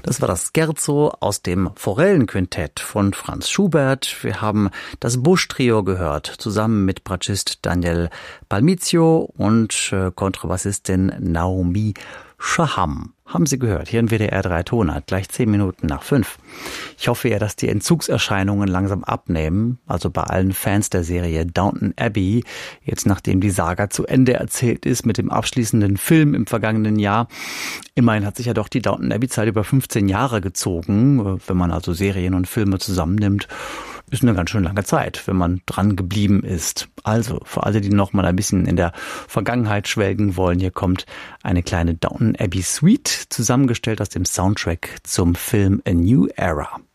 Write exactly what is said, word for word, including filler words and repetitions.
Das war das Scherzo aus dem Forellenquintett von Franz Schubert. Wir haben das Busch-Trio gehört, zusammen mit Bratschist Daniel Palmizio und äh, Kontrabassistin Naomi Shaham. Haben Sie gehört, hier in W D R drei Tonart, gleich zehn Minuten nach fünf. Ich hoffe ja, dass die Entzugserscheinungen langsam abnehmen, also bei allen Fans der Serie Downton Abbey, jetzt nachdem die Saga zu Ende erzählt ist mit dem abschließenden Film im vergangenen Jahr. Immerhin hat sich ja doch die Downton Abbey-Zeit über fünfzehn Jahre gezogen, wenn man also Serien und Filme zusammennimmt. Ist eine ganz schön lange Zeit, wenn man dran geblieben ist. Also, für alle, die noch mal ein bisschen in der Vergangenheit schwelgen wollen, hier kommt eine kleine Downton Abbey Suite, zusammengestellt aus dem Soundtrack zum Film A New Era.